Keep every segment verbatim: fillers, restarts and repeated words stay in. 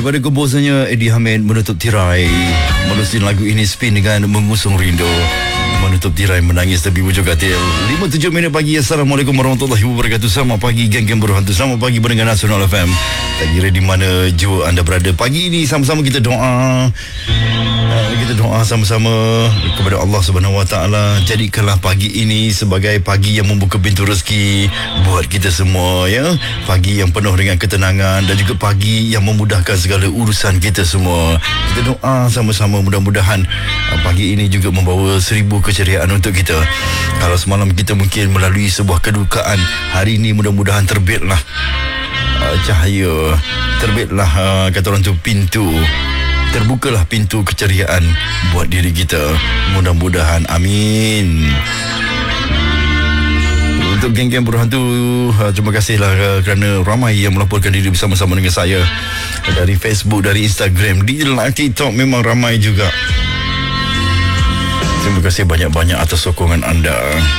daripada komposernya Eddie Hamid menutup tirai. Melusin lagu ini spin dengan mengusung rindu. Menutup tirai menangis tepi bujur katil. lima tujuh minit pagi. Assalamualaikum warahmatullahi wabarakatuh. Selamat pagi geng-geng berhantu. Selamat pagi pendengar Nasional F M. Tak kira di mana jua anda berada. Pagi ini sama-sama kita doa. Uh, kita doa sama-sama kepada Allah Subhanahu Wa Taala. Jadikanlah pagi ini sebagai pagi yang membuka pintu rezeki buat kita semua, ya. Pagi yang penuh dengan ketenangan dan juga pagi yang memudahkan segala urusan kita semua. Kita doa sama-sama mudah-mudahan uh, pagi ini juga membawa seribu keceriaan untuk kita. Kalau semalam kita mungkin melalui sebuah kedukaan, hari ini mudah-mudahan terbitlah uh, cahaya, terbitlah uh, kata orang tu pintu, terbukalah pintu keceriaan buat diri kita. Mudah-mudahan, amin. Untuk geng-geng berhantu, uh, terima kasihlah uh, kerana ramai yang melaporkan diri bersama-sama dengan saya dari Facebook, dari Instagram, di TikTok memang ramai juga. Terima kasih banyak-banyak atas sokongan anda.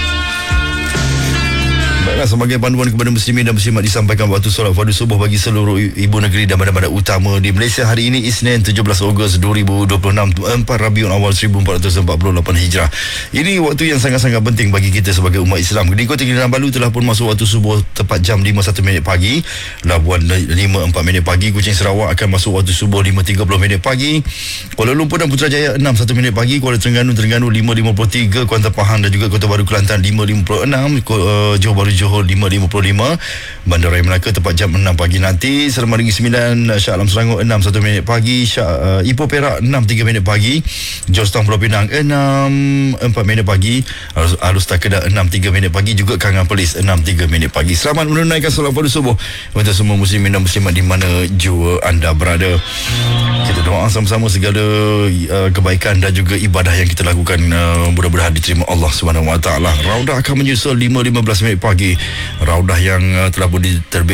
Baiklah, sebagai panduan kepada muslimin dan muslimat disampaikan waktu solat fardu subuh bagi seluruh ibu negeri dan bandar-bandar utama di Malaysia hari ini Isnin tujuh belas Ogos dua ribu dua puluh enam, empat Rabiul Awal seribu empat ratus empat puluh lapan Hijrah. Ini waktu yang sangat-sangat penting bagi kita sebagai umat Islam. Di Kota Kinabalu telah pun masuk waktu subuh tepat jam lima satu minit pagi. Labuan lima empat minit pagi. Kuching Sarawak akan masuk waktu subuh lima tiga puluh minit pagi. Kuala Lumpur dan Putrajaya enam satu minit pagi. Kuala Terengganu Terengganu lima lima puluh tiga. Kuantan Pahang dan juga Kota Baru Kelantan lima lima puluh enam. Johor Bahru Johor lima lima puluh lima. Bandar Raya Melaka tepat jam enam pagi nanti. Selamat Negeri sembilan, Shah Alam Selangor enam satu minit pagi. Shah, uh, Ipoh Perak enam tiga minit pagi. Georgetown Pulau Pinang enam empat minit pagi. Alus, Alus Takedah enam tiga minit pagi. Juga Kangan Perlis enam tiga minit pagi. Selamat menunaikan solat fardu subuh untuk semua muslimin dan muslimat di mana jua anda berada. Kita doa sama-sama segala uh, kebaikan dan juga ibadah yang kita lakukan uh, mudah-mudahan diterima Allah Subhanahu Wa Taala. Raudah akan menyusul lima lima belas minit pagi. Raudah yang uh, telah pun diterbitkan